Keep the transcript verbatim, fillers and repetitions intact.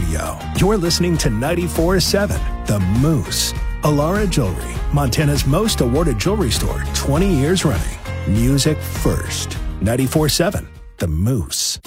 radio. You're listening to ninety-four seven The Moose. Alara Jewelry, Montana's most awarded jewelry store, twenty years running. Music first. ninety-four seven The Moose.